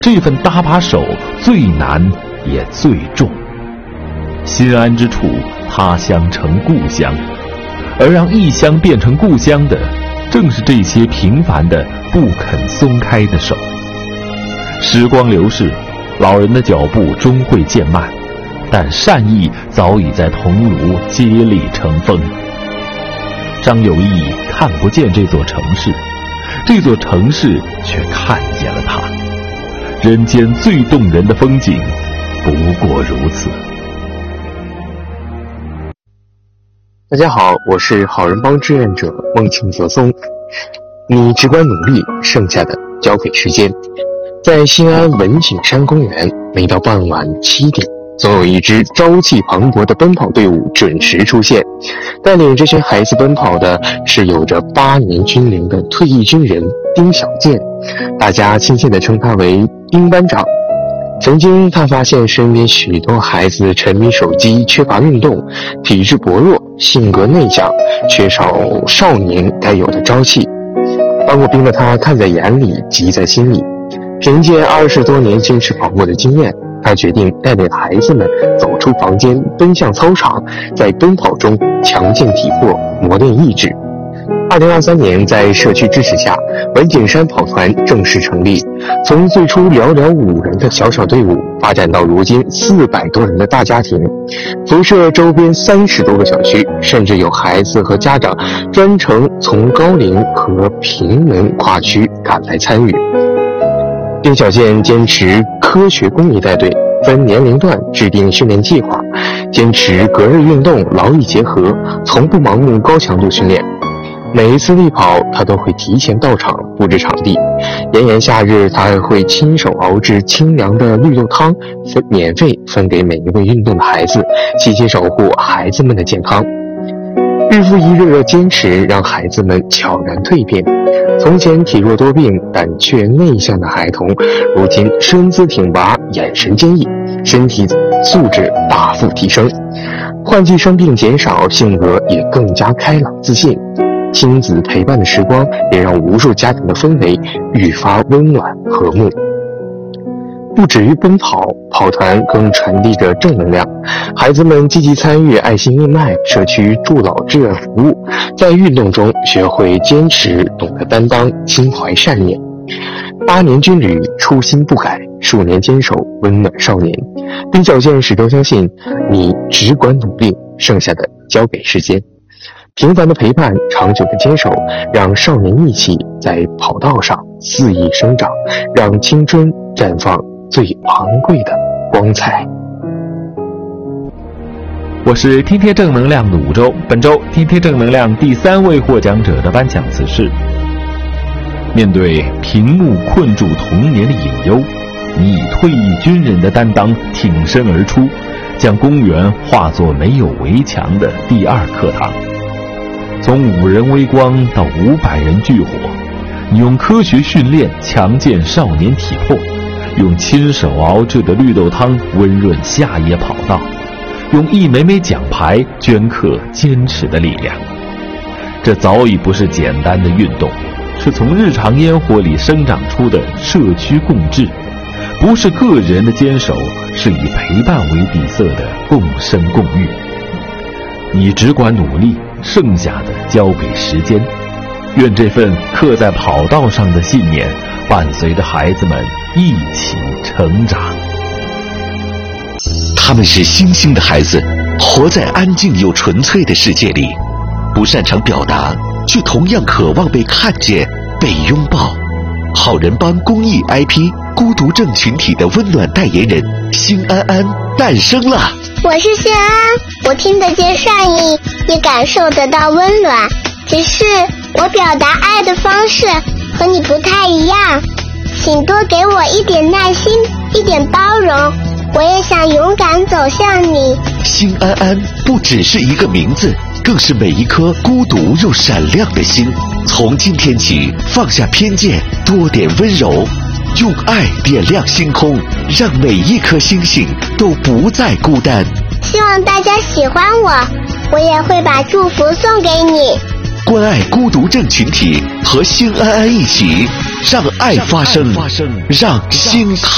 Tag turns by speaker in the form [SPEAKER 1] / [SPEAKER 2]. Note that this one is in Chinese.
[SPEAKER 1] 这份搭把手最难也最重。心安之处，他乡成故乡，而让异乡变成故乡的，正是这些平凡的不肯松开的手。时光流逝，老人的脚步终会渐慢，但善意早已在桐庐接力成风。张有义看不见这座城市，这座城市却看见了他。人间最动人的风景，不过如此。
[SPEAKER 2] 大家好，我是好人帮志愿者孟庆泽松。你只管努力，剩下的交给时间。在新安文景山公园，每到傍晚7点，总有一支朝气磅礴的奔跑队伍准时出现。带领这群孩子奔跑的是有着8年军龄的退役军人丁小健，大家亲切地称他为丁班长。曾经他发现身边许多孩子沉迷手机，缺乏运动，体质薄弱，性格内向，缺少少年该有的朝气。当过兵的他看在眼里，急在心里。凭借20多年坚持跑步的经验，他决定带领孩子们走出房间，奔向操场，在奔跑中强健体魄，磨练意志。2023年，在社区支持下，文景山跑团正式成立。从最初寥寥5人的小小队伍，发展到如今400多人的大家庭，辐射周边30多个小区，甚至有孩子和家长专程从高陵和平门跨区赶来参与。丁小健坚持科学公益带队，分年龄段制定训练计划，坚持隔日运动，劳逸结合，从不盲目高强度训练。每一次力跑，他都会提前到场布置场地。炎炎夏日，他还会亲手熬制清凉的绿豆汤，免费分给每一位运动的孩子，细心守护孩子们的健康。日复一日的坚持，让孩子们悄然蜕变。从前体弱多病但却内向的孩童，如今身姿挺拔，眼神坚毅，身体素质大幅提升。换季生病减少，性格也更加开朗自信。亲子陪伴的时光也让无数家庭的氛围愈发温暖和睦。不止于奔跑，跑团更传递着正能量。孩子们积极参与爱心义卖、社区助老志愿服务，在运动中学会坚持，懂得担当，心怀善念。8年军旅，初心不改，数年坚守，温暖少年。丁小健始终相信，你只管努力，剩下的交给时间。平凡的陪伴，长久的坚守，让少年义气在跑道上肆意生长，让青春绽放最昂贵的光彩。
[SPEAKER 1] 我是天天正能量的5周，本周天天正能量第3位获奖者的颁奖词是：面对屏幕困住童年的隐忧，你以退役军人的担当挺身而出，将公园化作没有围墙的第2课堂。从5人微光到500人炬火，你用科学训练强健少年体魄，用亲手熬制的绿豆汤温润夏夜跑道，用一枚枚奖牌镌刻坚持的力量。这早已不是简单的运动，是从日常烟火里生长出的社区共治，不是个人的坚守，是以陪伴为底色的共生共育。你只管努力，剩下的交给时间。愿这份刻在跑道上的信念，伴随着孩子们一起成长。
[SPEAKER 3] 他们是新兴的孩子，活在安静又纯粹的世界里，不擅长表达，却同样渴望被看见、被拥抱。好人帮公益 IP 孤独症群体的温暖代言人辛安安诞生了。
[SPEAKER 4] 我是辛安安，我听得见善意，也感受得到温暖，只是我表达爱的方式和你不太一样，请多给我一点耐心，一点包容，我也想勇敢走向你。
[SPEAKER 3] 辛安安不只是一个名字，更是每一颗孤独又闪亮的心。从今天起，放下偏见，多点温柔，用爱点亮星空，让每一颗星星都不再孤单。
[SPEAKER 4] 希望大家喜欢我，我也会把祝福送给你。
[SPEAKER 3] 关爱孤独症群体，和辛安安一起，让爱发生，让心开。